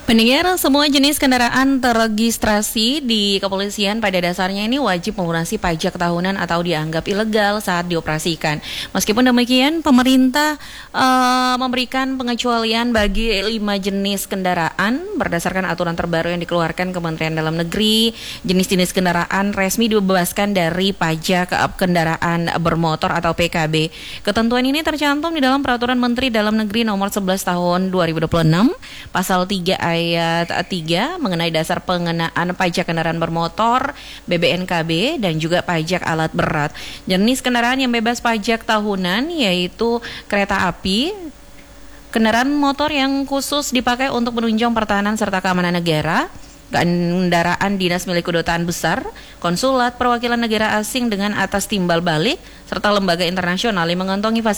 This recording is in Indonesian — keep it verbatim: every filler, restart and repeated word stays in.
Pendengar, semua jenis kendaraan terregistrasi di kepolisian pada dasarnya ini wajib melunasi pajak tahunan atau dianggap ilegal saat dioperasikan. Meskipun demikian, pemerintah uh, memberikan pengecualian bagi lima jenis kendaraan berdasarkan aturan terbaru yang dikeluarkan Kementerian Dalam Negeri. Jenis-jenis kendaraan resmi dibebaskan dari pajak kendaraan bermotor atau P K B. Ketentuan ini tercantum di dalam Peraturan Menteri Dalam Negeri Nomor sebelas Tahun dua ribu dua puluh enam, Pasal tiga ayat tiga mengenai dasar pengenaan pajak kendaraan bermotor, B B N K B, dan juga pajak alat berat. Jenis kendaraan yang bebas pajak tahunan yaitu kereta api, kendaraan motor yang khusus dipakai untuk menunjang pertahanan serta keamanan negara, kendaraan dinas milik kedutaan besar, konsulat, perwakilan negara asing dengan atas timbal balik, serta lembaga internasional yang mengantongi fasilitas